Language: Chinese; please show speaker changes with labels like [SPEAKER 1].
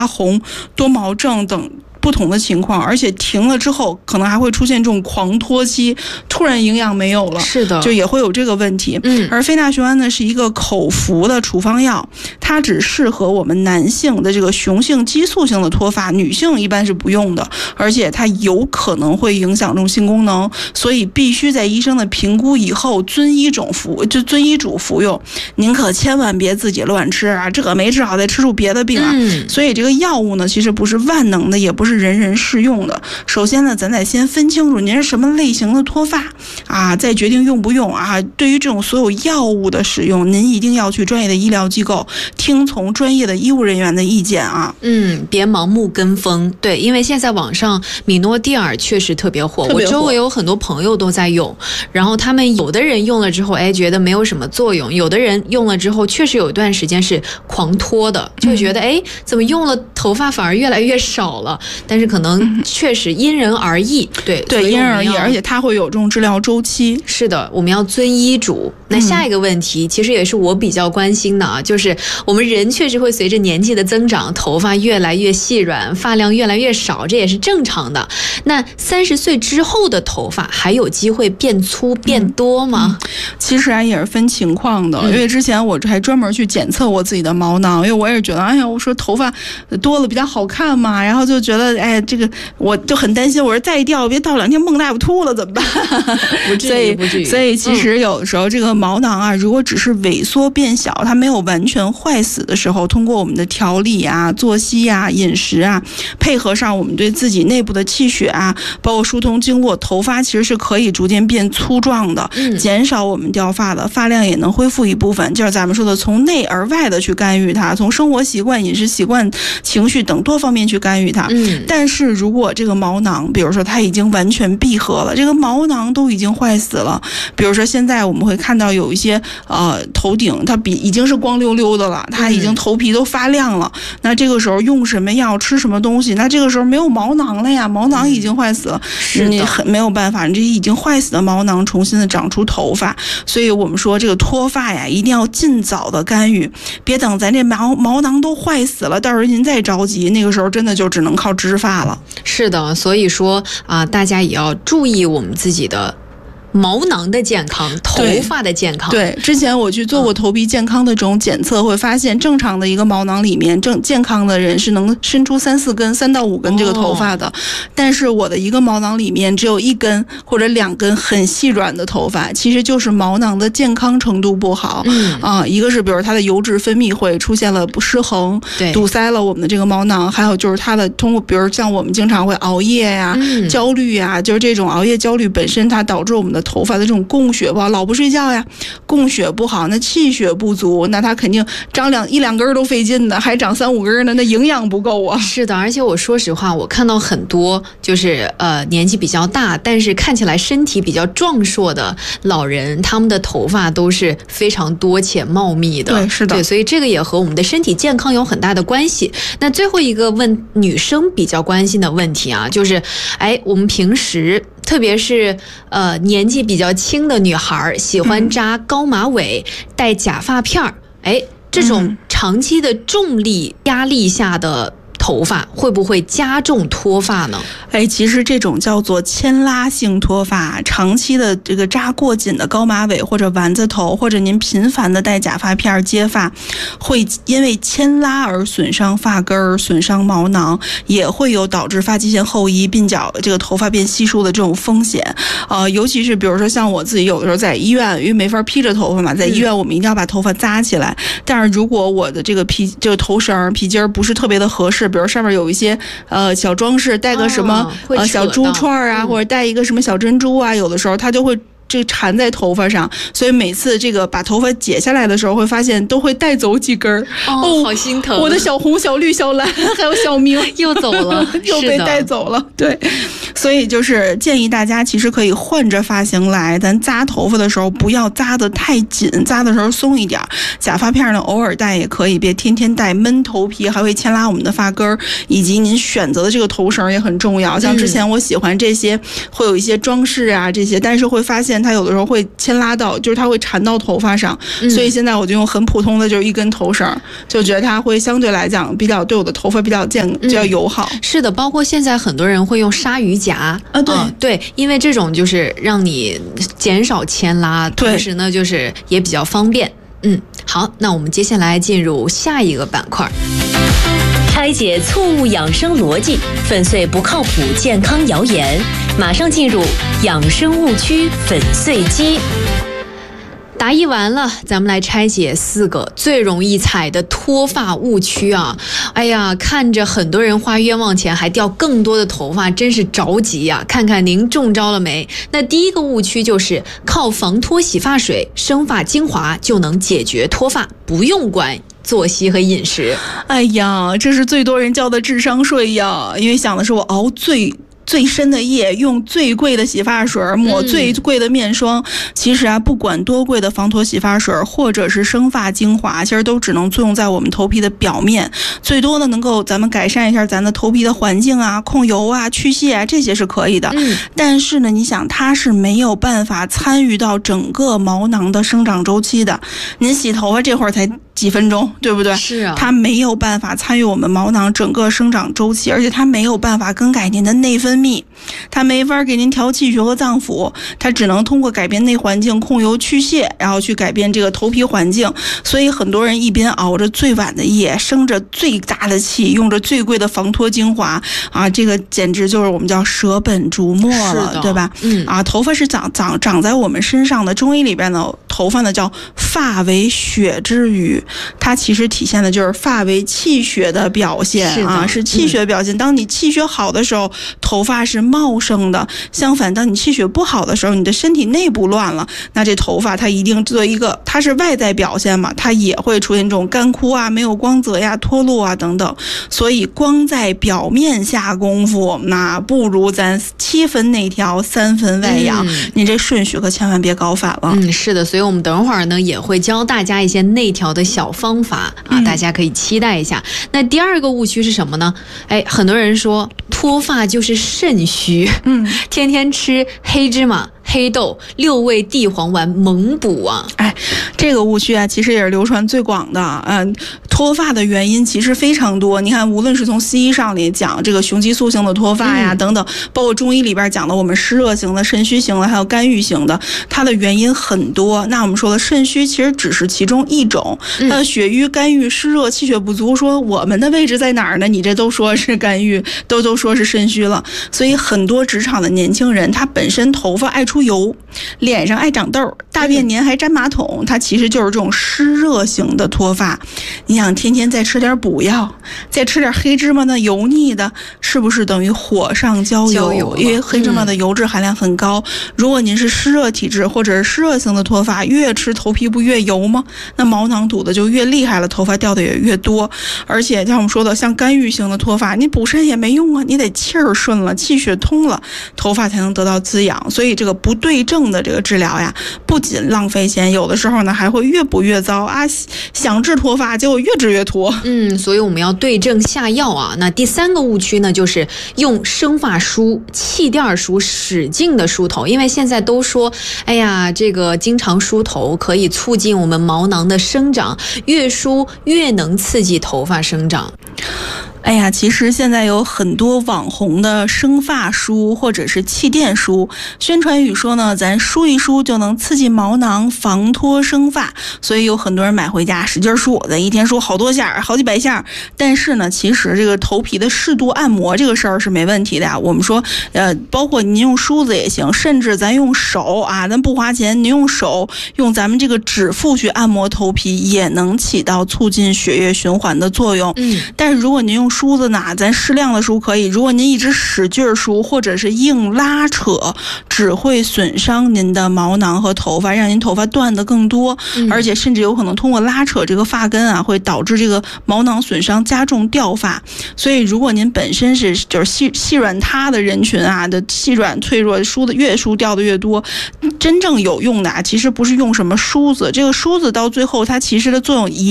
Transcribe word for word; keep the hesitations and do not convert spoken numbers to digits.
[SPEAKER 1] 红、多毛症等不同的情况，而且停了之后可能还会出现这种狂脱期，突然营养没有了，
[SPEAKER 2] 是的，
[SPEAKER 1] 就也会有这个问题。
[SPEAKER 2] 嗯，
[SPEAKER 1] 而非那雄胺呢是一个口服的处方药，它只适合我们男性的这个雄性激素性的脱发，女性一般是不用的，而且它有可能会影响这种性功能，所以必须在医生的评估以后遵医嘱服，就遵医嘱服用，您可千万别自己乱吃啊，这个没治好再吃出别的病啊。
[SPEAKER 2] 嗯，
[SPEAKER 1] 所以这个药物呢其实不是万能的，也不是人人适用的。首先呢，咱得先分清楚您是什么类型的脱发啊，再决定用不用啊。对于这种所有药物的使用，您一定要去专业的医疗机构，听从专业的医务人员的意见啊。
[SPEAKER 2] 嗯，别盲目跟风。对，因为现在网上米诺地尔确实特别火，
[SPEAKER 1] 特别火
[SPEAKER 2] 我周围有很多朋友都在用，然后他们有的人用了之后，哎，觉得没有什么作用；有的人用了之后，确实有一段时间是狂脱的，就觉得哎、嗯，怎么用了头发反而越来越少了？但是可能确实因人而异，对
[SPEAKER 1] 对，因人而异，而且它会有这种治疗周期。
[SPEAKER 2] 是的，我们要遵医嘱。那下一个问题、嗯、其实也是我比较关心的啊，就是我们人确实会随着年纪的增长，头发越来越细软，发量越来越少，这也是正常的。那三十岁之后的头发还有机会变粗变多吗？
[SPEAKER 1] 嗯、其实啊也是分情况的、嗯，因为之前我还专门去检测我自己的毛囊，因为我也是觉得，哎呀，我说头发多了比较好看嘛，然后就觉得，哎，这个我就很担心，我说再掉，别到两天孟大夫秃了怎么办？
[SPEAKER 2] 不至于，不至于。
[SPEAKER 1] 所以其实有的时候这个毛囊啊，如果只是萎缩变小，它没有完全坏死的时候，通过我们的调理啊、作息啊、饮食啊，配合上我们对自己内部的气血啊，包括疏通经络，头发其实是可以逐渐变粗壮的，
[SPEAKER 2] 嗯、
[SPEAKER 1] 减少我们掉发的，发量也能恢复一部分。就是咱们说的从内而外的去干预它，从生活习惯、饮食习惯、情绪等多方面去干预它。
[SPEAKER 2] 嗯，
[SPEAKER 1] 但是如果这个毛囊，比如说它已经完全闭合了，这个毛囊都已经坏死了，比如说现在我们会看到有一些呃头顶它比已经是光溜溜的了，它已经头皮都发亮了、嗯、那这个时候用什么药吃什么东西，那这个时候没有毛囊了呀，毛囊已经坏死了，
[SPEAKER 2] 是
[SPEAKER 1] 你很没有办法，你这已经坏死的毛囊重新的长出头发。所以我们说这个脱发呀一定要尽早的干预，别等咱这毛毛囊都坏死了，到时候您再着急，那个时候真的就只能靠植发了。
[SPEAKER 2] 是的，所以说啊、呃，大家也要注意我们自己的毛囊的健康，头发的健康。
[SPEAKER 1] 对，对之前我去做过头皮健康的这种检测、嗯、会发现正常的一个毛囊里面正健康的人是能伸出三四根三到五根这个头发的、哦、但是我的一个毛囊里面只有一根或者两根很细软的头发，其实就是毛囊的健康程度不好、
[SPEAKER 2] 嗯、
[SPEAKER 1] 啊，一个是比如它的油脂分泌会出现了不失衡，
[SPEAKER 2] 对，
[SPEAKER 1] 堵塞了我们的这个毛囊，还有就是它的通过比如像我们经常会熬夜呀、
[SPEAKER 2] 嗯、
[SPEAKER 1] 焦虑呀，就是这种熬夜焦虑本身它导致我们的头发的这种供血不好，老不睡觉呀，供血不好，那气血不足，那它肯定长两一两根都费劲的，还长三五根呢，那营养不够啊。
[SPEAKER 2] 是的，而且我说实话，我看到很多就是呃年纪比较大，但是看起来身体比较壮硕的老人，他们的头发都是非常多且茂密的。
[SPEAKER 1] 对，是的，
[SPEAKER 2] 对，所以这个也和我们的身体健康有很大的关系。那最后一个问女生比较关心的问题啊，就是哎，我们平时特别是呃年纪比较轻的女孩喜欢扎高马尾、嗯、戴假发片儿，哎，这种长期的重力压力下的头发会不会加重脱发呢？
[SPEAKER 1] 哎，其实这种叫做牵拉性脱发，长期的这个扎过紧的高马尾或者丸子头，或者您频繁的戴假发片接发，会因为牵拉而损伤发根、损伤毛囊，也会有导致发际线后移、鬓角这个头发变稀疏的这种风险。呃，尤其是比如说像我自己有的时候在医院，因为没法披着头发嘛，在医院我们一定要把头发扎起来。嗯、但是如果我的这个皮这个头绳皮筋不是特别的合适，比如上面有一些呃小装饰，带个什么、哦、呃小珠串啊、嗯，或者带一个什么小珍珠啊，有的时候它就会这缠在头发上，所以每次这个把头发解下来的时候，会发现都会带走几根。
[SPEAKER 2] 哦，哦好心疼！
[SPEAKER 1] 我的小红、小绿、小蓝还有小明
[SPEAKER 2] 又走了，
[SPEAKER 1] 又被带走了。对， 所以就是建议大家其实可以换着发型来，咱扎头发的时候不要扎得太紧，扎的时候松一点。假发片呢偶尔戴也可以，别天天戴，闷头皮还会牵拉我们的发根儿，以及您选择的这个头绳也很重要。像之前我喜欢这些会有一些装饰啊这些，但是会发现它有的时候会牵拉到，就是它会缠到头发上，所以现在我就用很普通的就是一根头绳，就觉得它会相对来讲比较对我的头发比较健比较友好。
[SPEAKER 2] 是的，包括现在很多人会用鲨鱼夹
[SPEAKER 1] 啊，对、
[SPEAKER 2] 嗯、对，因为这种就是让你减少牵拉，同时呢就是也比较方便。嗯，好，那我们接下来进入下一个板块，
[SPEAKER 3] 拆解错误养生逻辑，粉碎不靠谱健康谣言。马上进入养生误区粉碎机。
[SPEAKER 2] 答疑完了，咱们来拆解四个最容易踩的脱发误区啊！哎呀，看着很多人花冤枉钱还掉更多的头发，真是着急呀、啊！看看您中招了没？那第一个误区就是靠防脱洗发水、生发精华就能解决脱发，不用管作息和饮食。
[SPEAKER 1] 哎呀，这是最多人交的智商税呀！因为想的是我熬最最深的夜，用最贵的洗发水，抹最贵的面霜、嗯、其实啊，不管多贵的防脱洗发水或者是生发精华，其实都只能作用在我们头皮的表面，最多呢能够咱们改善一下咱的头皮的环境啊，控油啊，去屑啊，这些是可以的、嗯、但是呢你想它是没有办法参与到整个毛囊的生长周期的。您洗头发这会儿才几分钟，对不对？
[SPEAKER 2] 是啊，
[SPEAKER 1] 它没有办法参与我们毛囊整个生长周期，而且它没有办法更改您的内分泌，它没法给您调气血和脏腑，它只能通过改变内环境、控油去屑，然后去改变这个头皮环境。所以很多人一边熬着最晚的夜，生着最大的气，用着最贵的防脱精华啊，这个简直就是我们叫舍本逐末了，对吧？嗯啊，头发是长长长在我们身上的，中医里边呢，头发呢叫发为血之余，它其实体现的就是发为气血的表现啊，是气血的表现、嗯、当你气血好的时候，头发是茂盛的，相反当你气血不好的时候，你的身体内部乱了，那这头发它一定做一个，它是外在表现嘛，它也会出现这种干枯啊，没有光泽呀，脱落啊等等。所以光在表面下功夫，那不如咱七分内调三分外养、嗯、你这顺序可千万别搞反了。
[SPEAKER 2] 嗯，是的，所以我们等会儿呢也会教大家一些内调的小方法啊、嗯，大家可以期待一下。那第二个误区是什么呢？哎，很多人说脱发就是肾虚，嗯，天天吃黑芝麻、黑豆、六味地黄丸猛补啊！
[SPEAKER 1] 哎，这个误区啊，其实也是流传最广的。嗯，脱发的原因其实非常多。你看，无论是从西医上里讲这个雄激素性的脱发呀、嗯、等等，包括中医里边讲的我们湿热型的、肾虚型的，还有肝郁型的，它的原因很多。那我们说了，肾虚其实只是其中一种。呃，血瘀、肝郁、湿热、气血不足，说我们的位置在哪儿呢？你这都说是肝郁，都都说是肾虚了。所以很多职场的年轻人，他本身头发爱出油，脸上爱长痘，大便黏还粘马桶，它其实就是这种湿热型的脱发。你想天天再吃点补药，再吃点黑芝麻的油腻的，是不是等于火上浇油？
[SPEAKER 2] 浇油，
[SPEAKER 1] 因为黑芝麻的油脂含量很高、嗯、如果您是湿热体质或者是湿热型的脱发，越吃头皮不越油吗？那毛囊堵的就越厉害了，头发掉的也越多。而且像我们说的，像肝郁型的脱发，你补肾也没用啊，你得气儿顺了，气血通了，头发才能得到滋养。所以这个不对症的这个治疗呀，不仅浪费钱，有的时候呢还会越补越糟啊！想治脱发，结果越治越脱。
[SPEAKER 2] 嗯，所以我们要对症下药啊。那第三个误区呢，就是用生发梳、气垫梳使劲的梳头，因为现在都说，哎呀，这个经常梳头可以促进我们毛囊的生长，越梳越能刺激头发生长。
[SPEAKER 1] 哎呀，其实现在有很多网红的生发梳或者是气垫梳，宣传语说呢，咱梳一梳就能刺激毛囊，防脱生发，所以有很多人买回家使劲梳，咱一天梳好多下，好几百下。但是呢，其实这个头皮的适度按摩这个事儿是没问题的呀。我们说，呃，包括您用梳子也行，甚至咱用手啊，咱不花钱，您用手用咱们这个指腹去按摩头皮，也能起到促进血液循环的作用。嗯，但是如果您用梳子呢，咱适量的梳可以。如果您一直使劲梳或者是硬拉扯，只会损伤您的毛囊和头发，让您头发断得更多，
[SPEAKER 2] 嗯、
[SPEAKER 1] 而且甚至有可能通过拉扯这个发根啊，会导致这个毛囊损伤，加重掉发。所以如果您本身是就是细细软塌的人群啊，的细软脆弱，梳的越梳掉的越多，真正有用的啊，其实不是用什么梳子，这个梳子到最后它其实的作用一